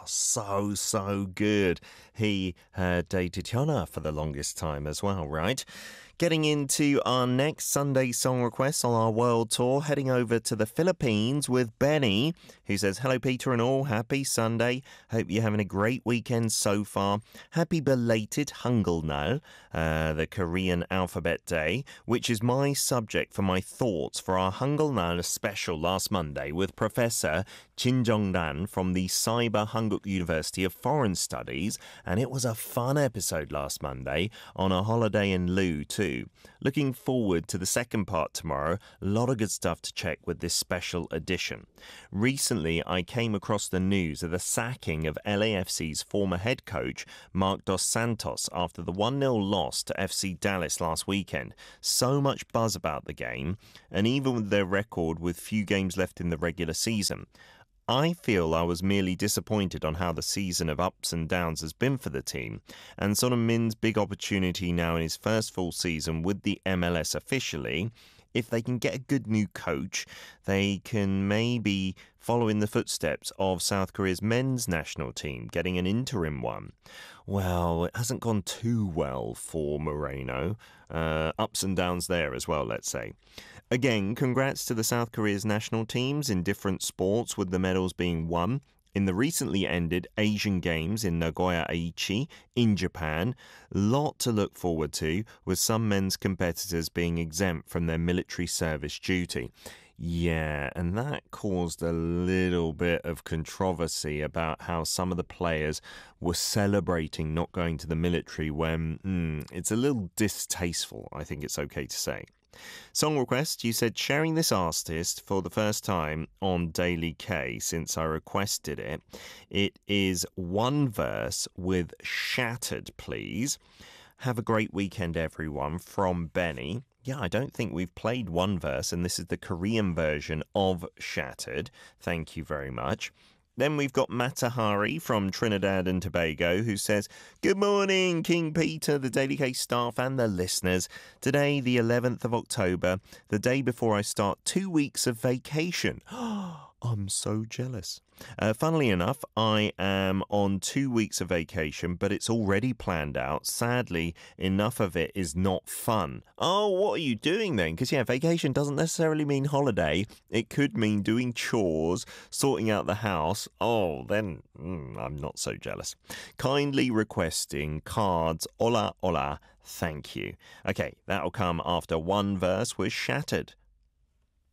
so good. He dated Hyuna for the longest time as well, right? Getting into our next Sunday song request on our world tour, heading over to the Philippines with Benny, who says, hello Peter and all, happy Sunday. Hope you're having a great weekend so far. Happy belated Hangulnal, the Korean Alphabet Day, which is my subject for my thoughts for our Hangulnal special last Monday with Professor Jin Jong-dan from the Cyber Hanguk University of Foreign Studies, and it was a fun episode last Monday on a holiday in Lu too. Looking forward to the second part tomorrow. A lot of good stuff to check with this special edition. Recently, I came across the news of the sacking of LAFC's former head coach, Marc Dos Santos, after the 1-0 loss to FC Dallas last weekend. So much buzz about the game, and even with their record with few games left in the regular season, I feel I was merely disappointed on how the season of ups and downs has been for the team, and Son Min's big opportunity now in his first full season with the MLS officially. If they can get a good new coach, they can maybe follow in the footsteps of South Korea's men's national team, getting an interim one. Well, it hasn't gone too well for Moreno. Ups and downs there as well, let's say. Again, congrats to the South Korea's national teams in different sports, with the medals being won in the recently ended Asian Games in Nagoya Aichi in Japan. Lot to look forward to, with some men's competitors being exempt from their military service duty. Yeah, and that caused a little bit of controversy about how some of the players were celebrating not going to the military when it's a little distasteful, I think it's okay to say. Song request, you said sharing this artist for the first time on Daily K since I requested it. It is One Verse with Shattered, please. Have a great weekend, everyone, from Benny. Yeah, I don't think we've played One Verse, and this is the Korean version of Shattered. Thank you very much. Then we've got Matahari from Trinidad and Tobago, who says, good morning, King Peter, the Daily Case staff and the listeners. Today, the 11th of October, the day before I start 2 weeks of vacation. I'm so jealous. Funnily enough, I am on 2 weeks of vacation, but it's already planned out. Sadly, enough of it is not fun. Oh, what are you doing then? Because, vacation doesn't necessarily mean holiday. It could mean doing chores, sorting out the house. Oh, then I'm not so jealous. Kindly requesting cards. Hola, hola. Thank you. Okay, that'll come after One Verse with Shattered.